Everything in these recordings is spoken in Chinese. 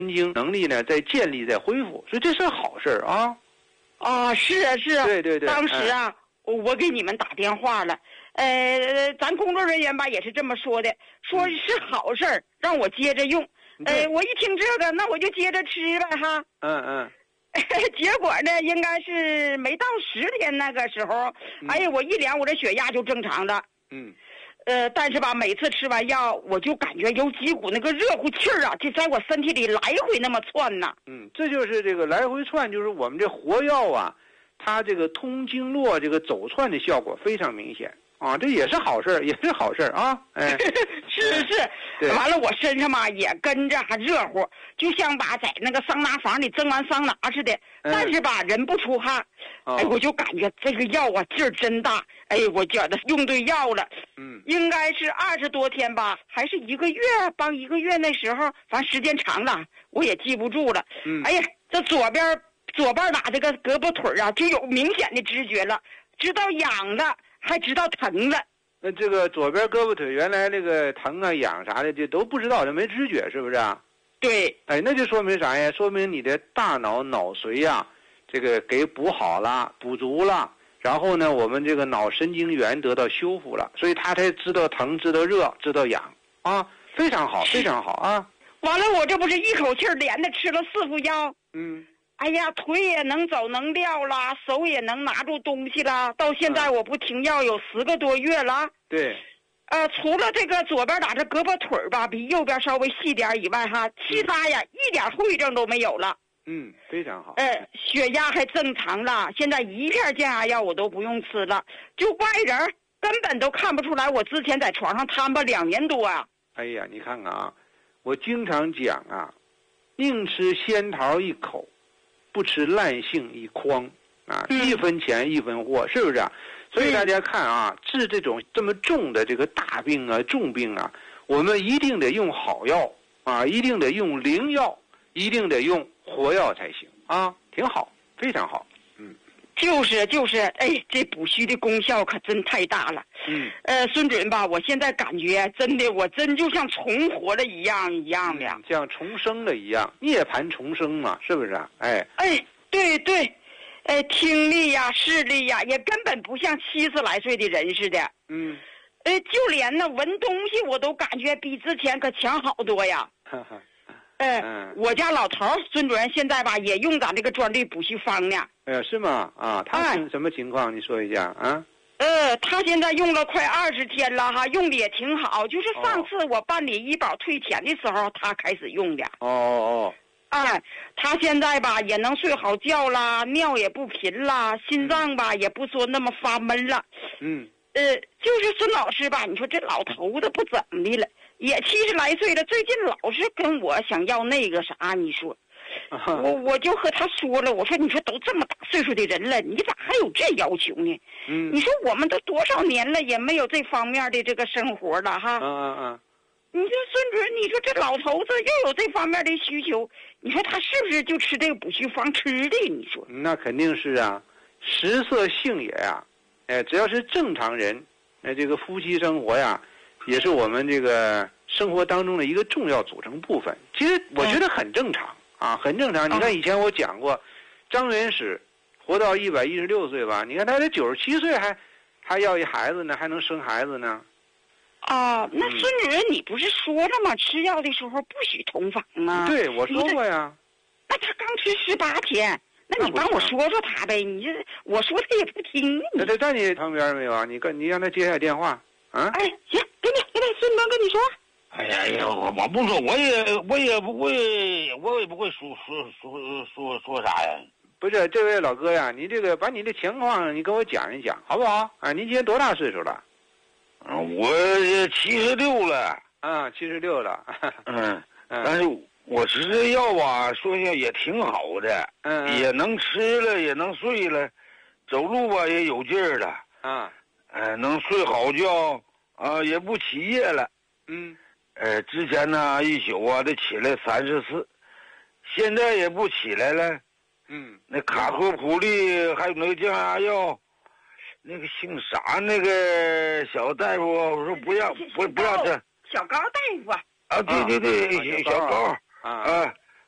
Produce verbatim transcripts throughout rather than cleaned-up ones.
神经能力呢在建立在恢复，所以这是好事儿啊。 啊，是啊是啊， 对对对， 当时啊，哎、我我给你们打电话了，呃，咱工作人员吧也是这么说的，说是好事儿，让我接着用。呃，我一听这个，那我就接着吃呗哈。 嗯嗯。 结果呢，应该是没到十天那个时候，嗯、哎呀，我一量我这血压就正常了。 嗯。 呃，但是吧，每次吃完药，我就感觉有几股那个热乎气儿啊，就在我身体里来回那么窜呐。 嗯，这就是这个来回窜，就是我们这活药啊，它这个通经络这个走窜的效果非常明显啊，这也是好事，也是好事啊。哎， 是是，完了我身上嘛也跟着还热乎，就像把在那个桑拿房里蒸完桑拿似的， 嗯、 但是吧人不出汗。 哦、 哎，我就感觉这个药啊劲儿真大。哎，我觉得用对药了， 嗯， 应该是二十多天吧，还是一个月？帮一个月那时候，反正时间长了，我也记不住了。 嗯， 哎呀，这左边左半打这个胳膊腿啊，就有明显的知觉了，知道痒了，还知道疼了。 那这个左边胳膊腿原来那个疼啊、痒啥的，这都不知道，这没知觉，是不是啊？ 对。 哎，那就说明啥呀？说明你的大脑脑髓呀，这个给补好了、补足了。然后呢，我们这个脑神经元得到修复了，所以他才知道疼、知道热、知道痒啊，非常好，非常好啊！ 完了，我这不是一口气连着吃了四副药， 嗯， 哎呀，腿也能走能撂了，手也能拿住东西了，到现在我不停药有十个多月了。 对， 呃，除了这个左边打这胳膊腿吧，比右边稍微细点以外哈，其他呀、嗯、一点后遗症都没有了。 嗯，非常好。 呃，血压还正常了，现在一片降压药我都不用吃了，就外人根本都看不出来我之前在床上瘫吧两年多啊。 哎呀，你看看啊，我经常讲啊，宁吃仙桃一口，不吃烂杏一筐啊，嗯、一分钱一分货，是不是啊？所以大家看啊，治这种这么重的这个大病啊、重病啊，我们一定得用好药啊，一定得用灵药，一定得用活药才行啊，挺好，非常好。嗯， 就是就是，哎，这补虚的功效可真太大了。 嗯， 呃，孙主任吧，我现在感觉真的，我真就像重活了一样一样的， 嗯、像重生了一样，涅槃重生嘛，是不是啊？哎哎，对对，哎，听力呀、视力呀，也根本不像七十来岁的人似的。 嗯， 哎，就连那闻东西，我都感觉比之前可强好多呀。 哈哈。 哎、 嗯， 我家老头孙主任现在吧也用咱这个专利补虚方呢。 哎呀，是吗？啊，他是什么情况？哎、你说一下啊。 呃，他现在用了快二十天了哈，用的也挺好。就是上次我办理医保退钱的时候，他开始用的。 哦哦哦。 哎，他现在吧也能睡好觉啦，尿也不频啦，心脏吧、嗯、也不说那么发闷了。 嗯。 呃，就是孙老师吧，你说这老头子不怎么的了。也七十来岁了，最近老是跟我想要那个啥，你说，啊、我我就和他说了，我说你说都这么大岁数的人了，你咋还有这要求呢？ 嗯， 你说我们都多少年了，也没有这方面的这个生活了哈。 嗯嗯嗯。 你说孙主任，你说这老头子又有这方面的需求，你说他是不是就吃这个补虚方吃的？你说？ 那肯定是啊，食色性也呀、啊，哎，只要是正常人，哎，这个夫妻生活呀。也是我们这个生活当中的一个重要组成部分。其实我觉得很正常、嗯、啊，很正常。你看以前我讲过，张元始活到一百一十六岁吧，你看他这九十七岁还还要一孩子呢，还能生孩子呢。 啊，那孙主任你不是说了吗？嗯、吃药的时候不许同房吗？ 对，我说过呀。 那他刚吃十八天，那你帮我说说他呗。你这我说他也不听。 那他在你旁边没有啊？你跟你让他接下电话。啊， 哎，行，给你，给你，孙哥跟你说。 哎呀呀，我我不说，我也我也不会，我也不会说说说说说啥呀。 不是，这位老哥呀，你这个把你的情况你跟我讲一讲，好不好？啊，您今年多大岁数了？ 啊，我七十六了。 啊，七十六了。 嗯，嗯但是我吃这药吧，说下也挺好的， 嗯， 也能吃了，也能睡了，走路吧也有劲儿了。 啊。 呃，能睡好觉啊、呃，也不起夜了。 嗯， 呃，之前呢一宿啊得起来三十次，现在也不起来了。 嗯， 那卡托普利还有那个降压药，那个姓啥那个小大夫，我说不要不不要这小高大夫啊，对对对， 啊、 小高啊啊，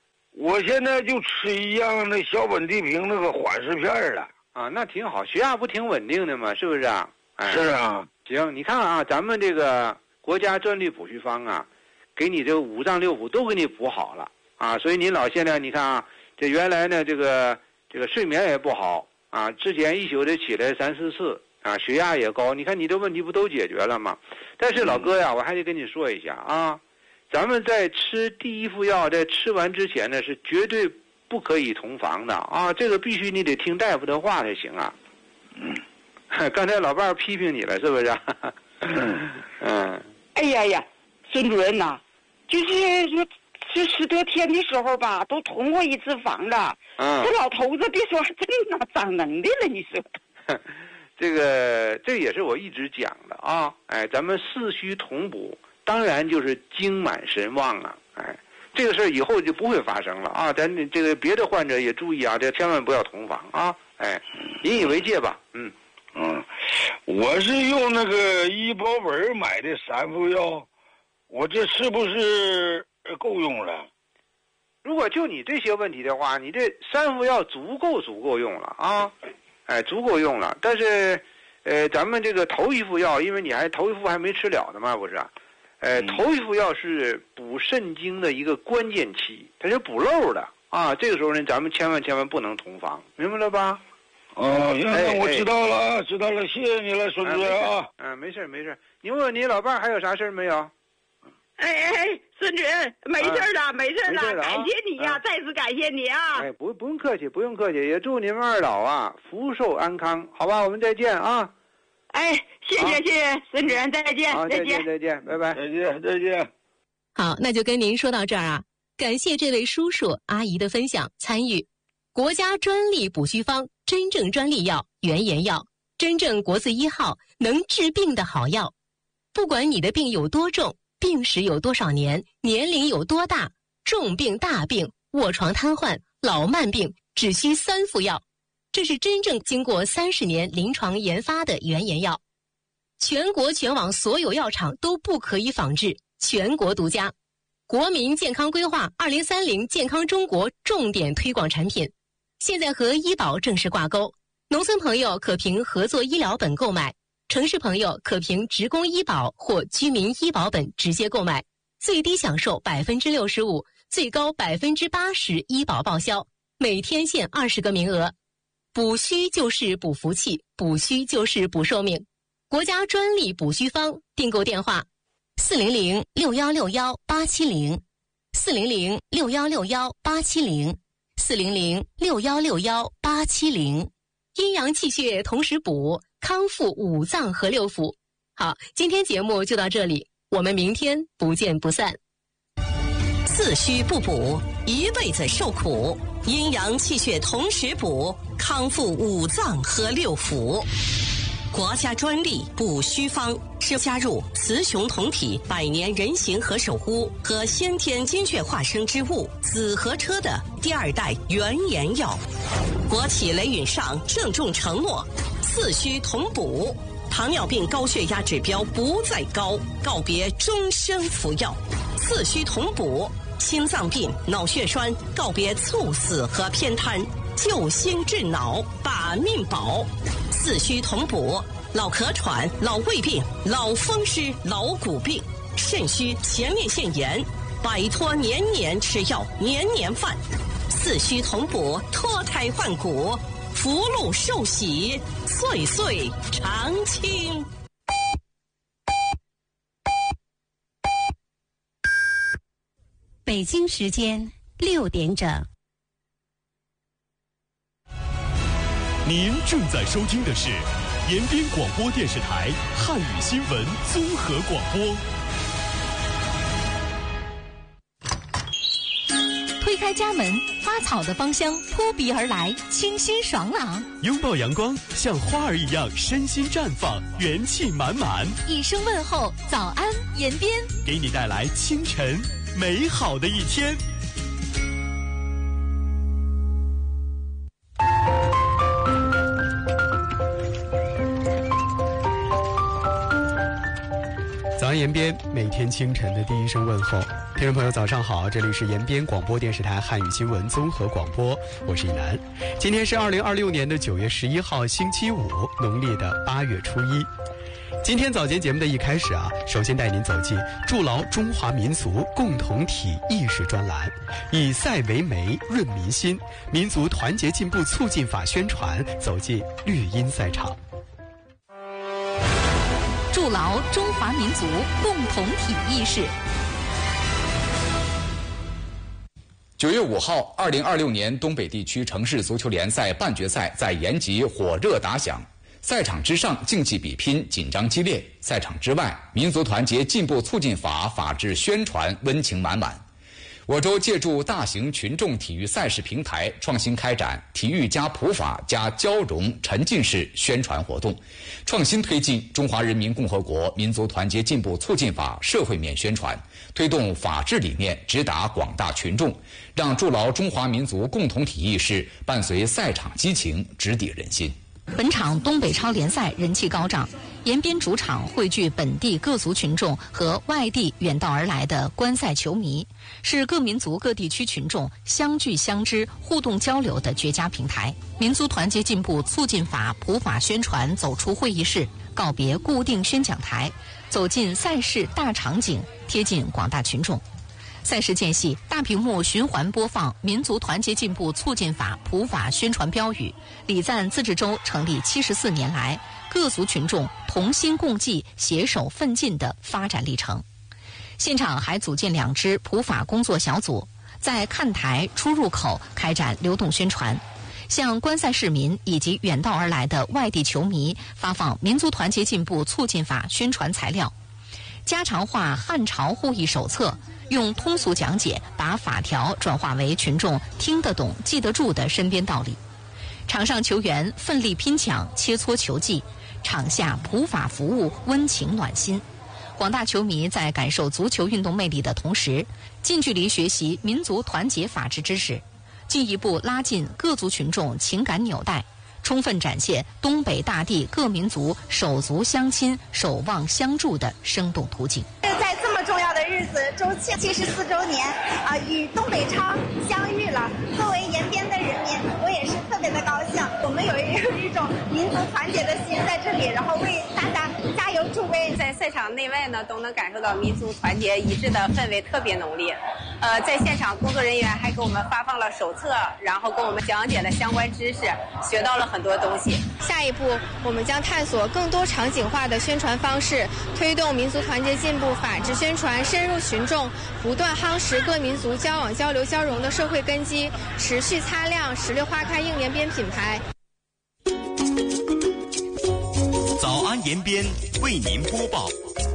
我现在就吃一样那小本地平那个缓释片了。 啊，那挺好，血压不挺稳定的吗？是不是啊？哎、 是啊。 行，你看啊，咱们这个国家专利补虚方啊，给你这个五脏六腑都给你补好了啊，所以您老现在你看啊，这原来呢这个这个睡眠也不好啊，之前一宿得起来三四次啊，血压也高，你看你这问题不都解决了吗？但是老哥呀，我还得跟你说一下啊，咱们在吃第一副药，在吃完之前呢是绝对不可以同房的啊，这个必须你得听大夫的话才行啊。 嗯。 刚才老伴儿批评你了，是不是？ 嗯嗯。 哎呀呀，孙主任呐、啊，就是说这十多天的时候吧，都同过一次房了。 嗯。 这老头子别说还真拿长能力了，你说。 这个这也是我一直讲的啊，哎，咱们四虚同补，当然就是精满神旺啊，哎，这个事儿以后就不会发生了啊。咱这个别的患者也注意啊，这千万不要同房啊，哎，引以为戒吧，嗯。 嗯，我是用那个医保本买的三副药，我这是不是够用了？ 如果就你这些问题的话，你这三副药足够足够用了啊，哎，足够用了。但是，呃，咱们这个头一副药，因为你还头一副还没吃了的嘛，不是？呃， 嗯、 头一副药是补肾精的一个关键期，它是补漏的啊。这个时候呢，咱们千万千万不能同房，明白了吧？ 哦，行，那我知道了，哎、知道了，谢谢你了，孙主任啊。 嗯，没事没事。你问问你老伴儿还有啥事儿没有？ 哎哎，孙主任，没事了，啊、没事了， 啊、 感谢你呀、啊，再次感谢你啊！ 哎，不不用客气，不用客气，也祝你们二老啊福寿安康，好吧？我们再见啊！ 哎，谢谢谢谢孙主任，再见， 好， 再见再见，拜拜， 再见再见。 好，那就跟您说到这儿啊，感谢这位叔叔阿姨的分享参与。国家专利补虚方，真正专利药，原研药，真正国字一号，能治病的好药。不管你的病有多重，病史有多少年，年龄有多大，重病大病、卧床瘫痪、老慢病，只需三副药。这是真正经过三十年临床研发的原研药，全国全网所有药厂都不可以仿制，全国独家。国民健康规划二零三零健康中国重点推广产品。现在和医保正式挂钩，农村朋友可凭合作医疗本购买，城市朋友可凭职工医保或居民医保本直接购买，最低享受百分之六十五，最高百分之八十医保报销，每天限二十个名额。补虚就是补福气，补虚就是补寿命。国家专利补虚方，订购电话：四零零六幺六幺八七零，四零零六幺六幺八七零。四零零六幺六幺八七零，阴阳气血同时补，康复五脏和六腑。好，今天节目就到这里，我们明天不见不散。 四虚不补，一辈子受苦；阴阳气血同时补，康复五脏和六腑。国家专利补虚方是加入雌雄同体百年人形和守护和先天精血化生之物紫河车的第二代原研药。国企雷允上郑重承诺，四虚同补，糖尿病高血压指标不再高，告别终生服药；四虚同补，心脏病、脑血栓告别猝死和偏瘫，救心治脑，把命保。四虚同补，老咳喘、老胃病、老风湿、老骨病、肾虚、前列腺炎，摆脱年年吃药、年年犯。四虚同补，脱胎换骨，福禄寿喜，岁岁常青。 北京时间六点整。 您正在收听的是延边广播电视台汉语新闻综合广播。 推开家门，花草的芳香扑鼻而来，清新爽朗。 拥抱阳光，像花儿一样身心绽放，元气满满。 一声问候，早安延边， 给你带来清晨美好的一天。 早安延边，每天清晨的第一声问候， 听众朋友早上好，这里是延边广播电视台汉语新闻综合广播，我是以南。今天是二零二六年的九月十一号星期五，农历的八月初一。今天早间节目的一开始啊，首先带您走进筑牢中华民族共同体意识专栏，以赛为媒润民心，民族团结进步促进法宣传走进绿茵赛场。 筑牢中华民族共同体意识。 九月五号，二零二六年东北地区城市足球联赛半决赛在延吉火热打响。赛场之上，竞技比拼紧张激烈；赛场之外，民族团结进步促进法法治宣传温情满满。我州借助大型群众体育赛事平台，创新开展体育加普法加交融沉浸式宣传活动，创新推进《中华人民共和国民族团结进步促进法》社会面宣传，推动法治理念直达广大群众，让筑牢中华民族共同体意识伴随赛场激情直抵人心。 本场东北超联赛人气高涨，延边主场汇聚本地各族群众和外地远道而来的观赛球迷，是各民族各地区群众相聚相知、互动交流的绝佳平台。民族团结进步促进法普法宣传走出会议室，告别固定宣讲台，走进赛事大场景，贴近广大群众。赛事间隙，大屏幕循环播放民族团结进步促进法普法宣传标语，礼赞自治州成立七十四年来各族群众同心共济、携手奋进的发展历程。现场还组建两支普法工作小组，在看台、出入口开展流动宣传，向观赛市民以及远道而来的外地球迷发放民族团结进步促进法宣传材料，家常话汉朝互译手册，用通俗讲解把法条转化为群众听得懂、记得住的身边道理。场上球员奋力拼抢、切磋球技，场下普法服务温情暖心。广大球迷在感受足球运动魅力的同时，近距离学习民族团结法治知识，进一步拉近各族群众情感纽带，充分展现东北大地各民族手足相亲、守望相助的生动图景。 在这么重要的日子，周七七十四周年啊，与东北超相遇了。作为延边的人民，我也是特别的高兴。我们有一有一种民族团结的心在这里，然后为大家加油助威。 在赛场内外呢，都能感受到民族团结一致的氛围特别浓烈。呃，在现场工作人员还给我们发放了手册，然后给我们讲解了相关知识，学到了很多东西。 下一步，我们将探索更多场景化的宣传方式，推动民族团结进步法治宣传深入群众，不断夯实各民族交往交流交融的社会根基，持续擦亮十六花开映延边品牌。 早安延边为您播报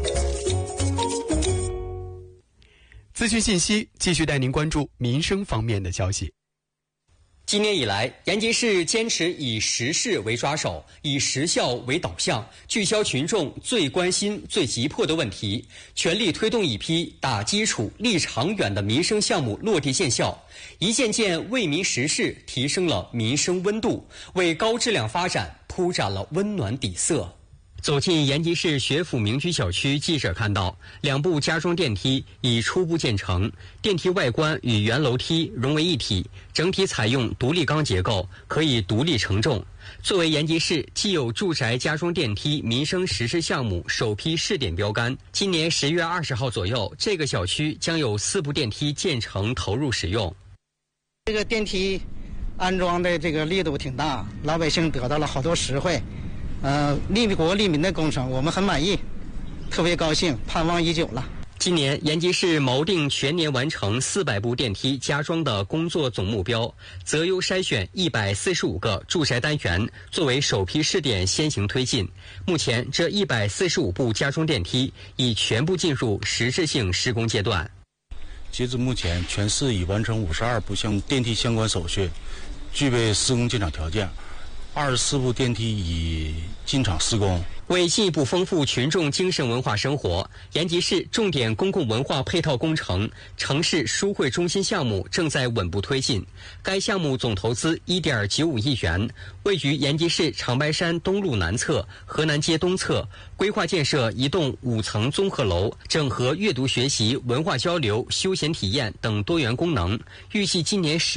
资讯信息，继续带您关注民生方面的消息。 今年以来，延吉市坚持以实事为抓手，以实效为导向，聚焦群众最关心、最急迫的问题，全力推动一批打基础、立长远的民生项目落地见效，一件件为民实事提升了民生温度，为高质量发展铺展了温暖底色。走进延吉市学府民居小区，记者看到两部家装电梯已初步建成，电梯外观与原楼梯融为一体，整体采用独立钢结构，可以独立承重。作为延吉市既有住宅家装电梯民生实施项目首批试点标杆，今年十月二十号左右，这个小区将有四部电梯建成投入使用。 这个电梯安装的这个力度挺大，老百姓得到了好多实惠。呃，利国利民的工程，我们很满意，特别高兴，盼望已久了。 今年延吉市锚定全年完成四百部电梯加装的工作总目标，择优筛选一百四十五个住宅单元作为首批试点先行推进。目前这一百四十五部加装电梯已全部进入实质性施工阶段。 截至目前，全市已完成五十二部相电梯相关手续，具备施工进场条件。二十四部电梯已进场施工， 为进一步丰富群众精神文化生活，延吉市重点公共文化配套工程城市书会中心项目正在稳步推进。该项目总投资 一点九五亿元，位于延吉市长白山东路南侧、河南街东侧，规划建设一栋五层综合楼，整合阅读学习、文化交流、休闲体验等多元功能。预计今年十